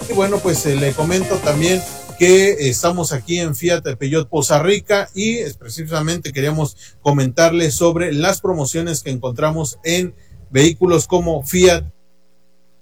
Y bueno, pues le comento también que estamos aquí en Fiat Peugeot Poza Rica y precisamente queríamos comentarles sobre las promociones que encontramos en vehículos como Fiat